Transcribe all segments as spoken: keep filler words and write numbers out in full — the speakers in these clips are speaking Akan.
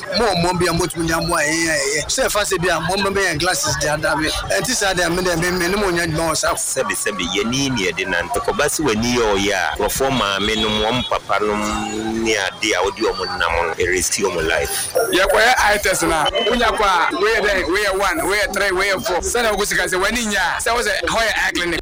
more mombi and what we are more. Say, fast be a moment and glasses, the other way. And this are the minimum more self. Sabi sabi yenini dinant kobasi weni oya performa menum wam papanum ni ade audio mo namon risk your life. Ya kwa ites na unya kwa we there we one we three we four. Sana ugusika se weni nya. Say was hoya clinic.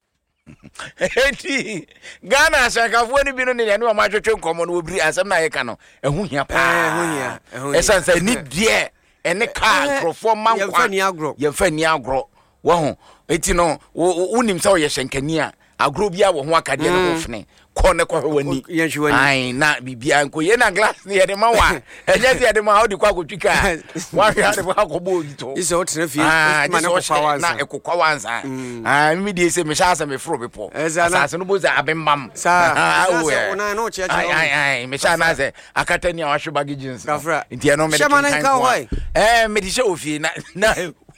Eti Ghana asakafo ni bi no ne ne ma twetwe nkomo no obiri asem na yeka no ehu hia pa ehu hia ehu esan say ni die ene ka crofo man kwa ye fa ni agro ye fa ni agro wo ho eti no unim say ye hyenkani a agro bia wo ho akade no hofne ko ne ko wani ai na bibia nko ye na glass ne ye de ma wa eje se ye de ma how di kwa kotwika wa hia de kwa ko bo gito ise o tene fie ma ne ko fa wansa na ekokwa wansa ah mi di se me sha asa me fro bepo asa no bo za abemmam sa ona no che che ai ai me sha na se akatani a wahwe bagi jeans nti e no me de kan eh me di she ofie na na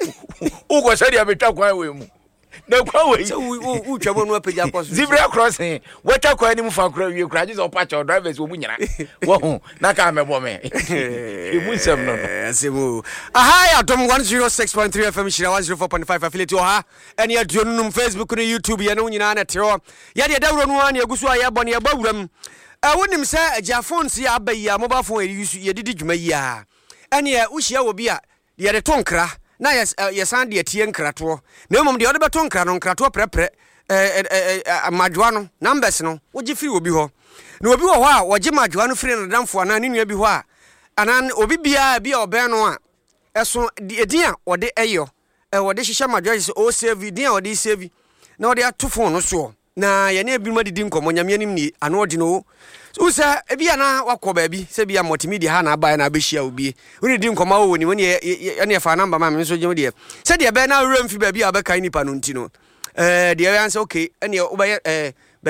ugo sari abetwa kwan we mu na kwa we so u twabo no apagya kwaso zebra crossing weta kwa ni mu fa kra wie kra je so patch drivers wo mu nyina wo na ka mebo me e mu sem no no asemu aha ya dom one oh six point three F M shira one oh four point five affiliate ha ene aduonum Facebook na YouTube ye no nyina na tero ya de dawro no an egusu aye bone ye bawuram e wonim se agya phone si abayi a mobile phone ye didi dwuma yi a ene wo hia wo bi a ye de tonkra na yes yes and de tie nkrato na mom de odebeto nkra no nkrato prepre eh madwa no numbers no wogi firi obi ho na obi wo ho a wogi madwa no firi na damfo na ne nua bi ho a anan obi bia bia oben no a eso edin a wode eyo e wode hihye madwa se o save din a wode save na wode ato phone no so na ye na ebi ma didi nkomo nyame anim ni ano odi no usa ebia na wakọ baabi se bia multimedia ha na aba na abehia obi woni di nkoma wo ni woni ye ne fa number ma me so gem de se de be na remfi baabi abeka nipa no ntino eh de answer okay ene obaye eh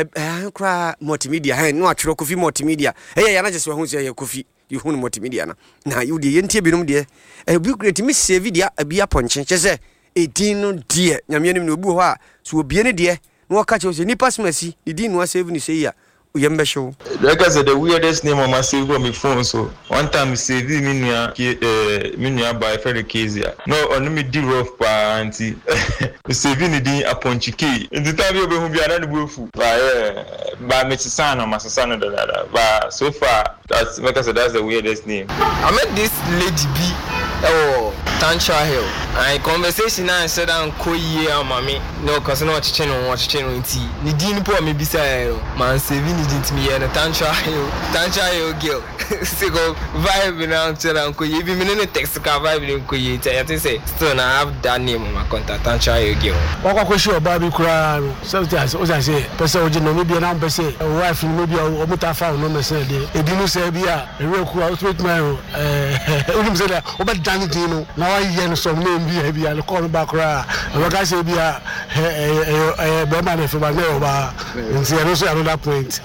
kra multimedia ha no atwero kofi multimedia eh ya na jese ho se ye kofi you hu multimedia na na you de yentie binum de eh bi create me save dia abia ponche chese edin no de nyame anim na obi ho a so obi ne de no ka che se nipa smasi edin no save ni se ya Uyembe show. Because the weirdest name on my save on my phone. So one time save me near uh me by Freddy Kezia. No, on me di rough pa auntie. Saving the day upon chiki. In the time you be who be another bufu. But by me son or my son or that. But so far that's because that's the weirdest name. I met this lady B. Oh, Tancha Hill. I conversation I said I'm koye amami. No, cause no watching on watching on T. Ni dini po me bisa man saving didn't me and Tancha Hill. Tancha Hill girl. So go vibe now tell am koye. Even me no text ka vibe ni koye. I think say still I have that name on my contact Tancha Hill girl. Waka ko show baby kura no. Sometimes o say person o je no me bi na be say wife no bi o muta fa no me say de. E bi no say bi a e re ku out with my eh o nim say that o be dan di no. Na wa yen some name bi bi a call back kura. O ga say bi a eh eh be man for ba no ba. Nti e no so another point.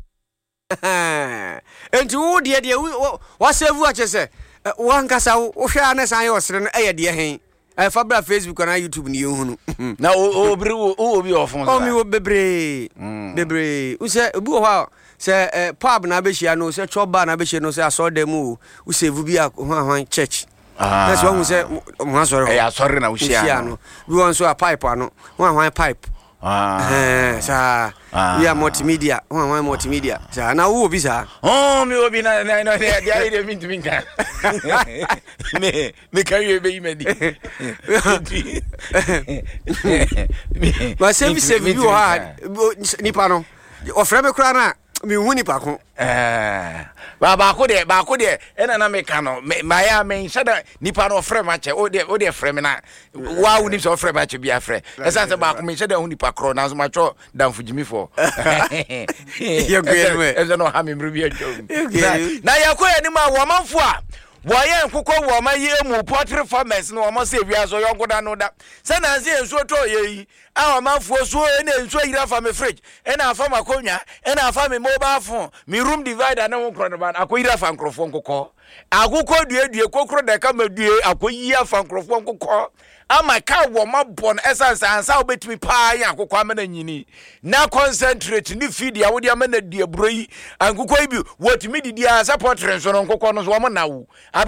Enti wo de de wa save a chese wo nkasa wo hwa na san ye osere no eye de hen eh fa bra Facebook na YouTube ni ehunu na obiri wo obi ofon o mi wo bebre bebre u se obi wo ha se pub na be hia no se choba na be hia no se aso dem o u save bi a hwan church ah that's one say mo asore eh asore na wo hia no bi won so a pipe ano hwan hwan pipe ah eh sa ya multimedia hwan multimedia sa na wo bi sa oh mi obi na na na dia ide mi tumi nka me me carry be imedi ma save save bi wo ha nipa no ofre me kura na mi hu nipa ko eh ba ba ko de ba ko de ena na me ka no ma ya me shada nipa no ofre ma che o de o de ofre me na wa wu ni so ofre ma che bi afre esa se ba ko me shada hu nipa kro na so ma cho dan fujimi fo you get me esa no ha me mru bi acho na ya ko ya ni ma wo manfo a boye nkukọ wo ma ye mu poultry farmers no mo se bia so yongoda no da se na se enso to ye a o ma fuo so e na enso yira fa me fridge e na afa makonya e na afa me mobile phone me room divider na wo kro no ba akoyira fa nkrofo nkukọ akukọ due due kokro de ka madue akoyi afa nkrofo nkukọ ama ka wo ma bon essence ansa obetimi pa ya akukọ amana nyini na concentrate ni feed ya wo dia amana die broyi ankukọ bi wotimi didi ansa poultry so no nkukọ no so wo na wo